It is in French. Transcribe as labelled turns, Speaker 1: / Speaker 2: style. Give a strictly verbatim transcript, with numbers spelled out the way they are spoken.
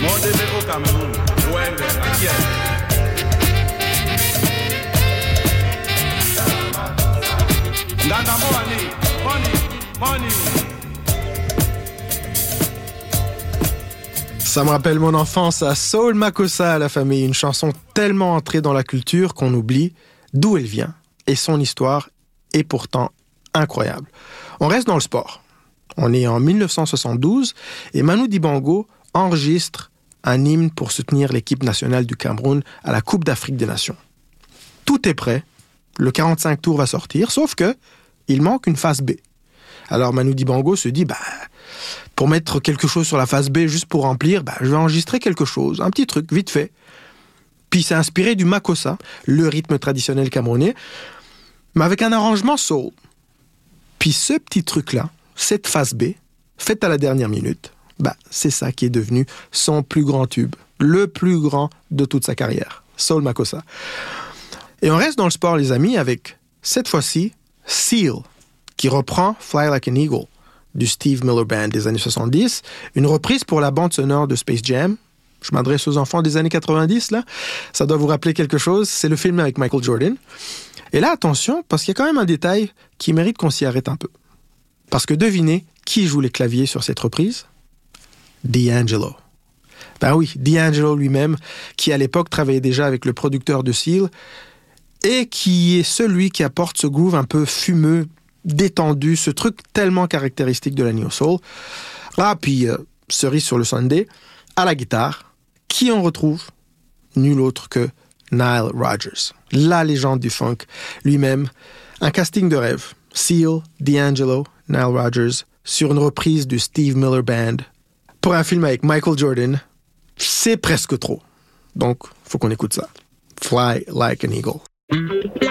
Speaker 1: Mon bébé au Cameroun, Wende, aquí es. Nana money, money, money.
Speaker 2: Ça me rappelle mon enfance à Soul Makossa, la famille, une chanson tellement entrée dans la culture qu'on oublie d'où elle vient et son histoire est pourtant incroyable. On reste dans le sport. On est en dix-neuf cent soixante-douze et Manu Dibango enregistre un hymne pour soutenir l'équipe nationale du Cameroun à la Coupe d'Afrique des Nations. Tout est prêt, le quarante-cinq tours va sortir, sauf que il manque une phase B. Alors Manu Dibango se dit, bah, pour mettre quelque chose sur la phase B, juste pour remplir, bah, je vais enregistrer quelque chose, un petit truc, vite fait. Puis il s'est inspiré du makossa, le rythme traditionnel camerounais, mais avec un arrangement soul. Puis ce petit truc-là, cette phase B, faite à la dernière minute, bah, c'est ça qui est devenu son plus grand tube, le plus grand de toute sa carrière, Soul Makossa. Et on reste dans le sport, les amis, avec, cette fois-ci, Seal, qui reprend Fly Like an Eagle, du Steve Miller Band des années soixante-dix, une reprise pour la bande sonore de Space Jam. Je m'adresse aux enfants des années quatre-vingt-dix, là. Ça doit vous rappeler quelque chose. C'est le film avec Michael Jordan. Et là, attention, parce qu'il y a quand même un détail qui mérite qu'on s'y arrête un peu. Parce que devinez qui joue les claviers sur cette reprise? D'Angelo. Ben oui, D'Angelo lui-même, qui à l'époque travaillait déjà avec le producteur de Seal, et qui est celui qui apporte ce groove un peu fumeux, détendu, ce truc tellement caractéristique de la Neo Soul. Ah, puis, euh, cerise sur le sundae, à la guitare, qui on retrouve? Nul autre que Nile Rodgers, la légende du funk lui-même. Un casting de rêve. Seal, D'Angelo, Nile Rodgers, sur une reprise du Steve Miller Band. Pour un film avec Michael Jordan, c'est presque trop. Donc, faut qu'on écoute ça. Fly Like an Eagle.